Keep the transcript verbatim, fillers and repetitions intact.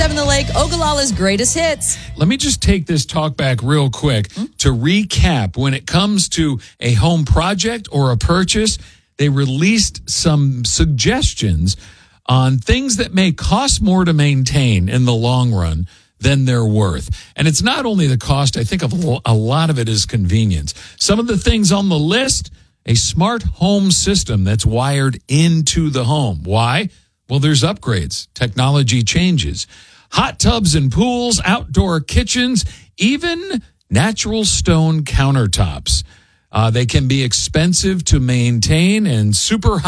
seven The Lake, Ogallala's greatest hits. Let me just take this talk back real quick to recap. When it comes to a home project or a purchase, they released some suggestions on things that may cost more to maintain in the long run than they're worth. And it's not only the cost, I think of a lot of it is convenience. Some of the things on the list, a smart home system that's wired into the home. Why? Well, there's upgrades. Technology changes. Hot tubs and pools, outdoor kitchens, even natural stone countertops. Uh, they can be expensive to maintain and super high.